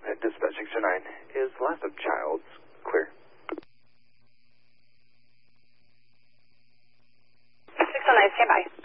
Dispatch 609. Is last of Childs clear? 609, stand by.